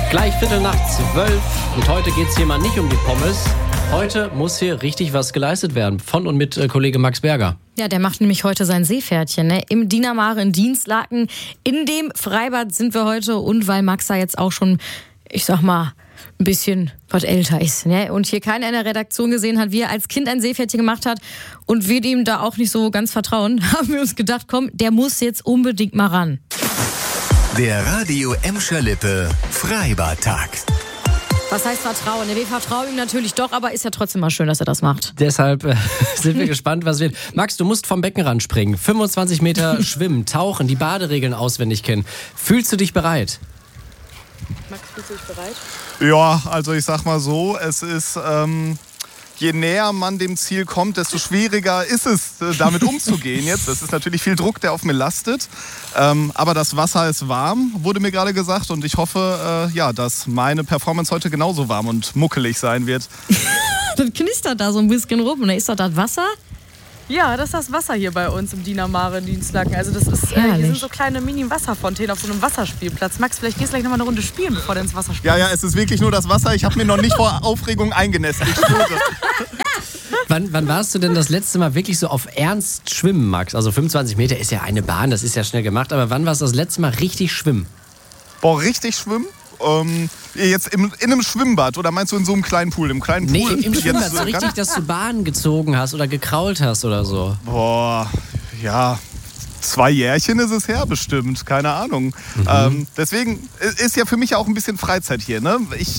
Gleich 11:45 und heute geht es hier mal nicht um die Pommes. Heute muss hier richtig was geleistet werden. Von und mit Kollege Max Berger. Ja, der macht nämlich heute sein Seepferdchen, ne? Im Diener Mare in Dinslaken. In dem Freibad sind wir heute. Und weil Max da jetzt auch schon, ich sag mal, ein bisschen was älter ist, ne? Und hier keiner in der Redaktion gesehen hat, wie er als Kind ein Seepferdchen gemacht hat und wir ihm da auch nicht so ganz vertrauen, haben wir uns gedacht, komm, der muss jetzt unbedingt mal ran. Der Radio Emscher Lippe Freibadtag. Was heißt Vertrauen? Wir vertrauen ihm natürlich doch, aber ist ja trotzdem mal schön, dass er das macht. Deshalb sind wir gespannt, was wird. Max, du musst vom Beckenrand springen, 25 Meter schwimmen, tauchen, die Baderegeln auswendig kennen. Fühlst du dich bereit? Max, fühlst du dich bereit? Ja, also ich sag mal so, es ist, je näher man dem Ziel kommt, desto schwieriger ist es, damit umzugehen jetzt. Das ist natürlich viel Druck, der auf mir lastet. Aber das Wasser ist warm, wurde mir gerade gesagt. Und ich hoffe, dass meine Performance heute genauso warm und muckelig sein wird. Das knistert da so ein bisschen rum. Und da ist doch das Wasser? Ja, das ist das Wasser hier bei uns im Diener Mare in Dinslaken. Also das ist, hier sind so kleine Mini-Wasserfontänen auf so einem Wasserspielplatz. Max, vielleicht gehst du gleich nochmal eine Runde spielen, bevor du ins Wasser springst. Ja, es ist wirklich nur das Wasser. Ich habe mir noch nicht vor Aufregung eingenässt. Ich schwöre. Wann warst du denn das letzte Mal wirklich so auf Ernst schwimmen, Max? Also 25 Meter ist ja eine Bahn, das ist ja schnell gemacht. Aber wann warst du das letzte Mal richtig schwimmen? Boah, richtig schwimmen? Jetzt in einem Schwimmbad oder meinst du in so einem kleinen Pool? Im kleinen Pool? Nee, im Schwimmbad. So ganz richtig, dass du Bahnen gezogen hast oder gekrault hast oder so. Boah, ja, 2 Jährchen ist es her bestimmt, keine Ahnung. Deswegen ist ja für mich auch ein bisschen Freizeit hier. Ne? Ich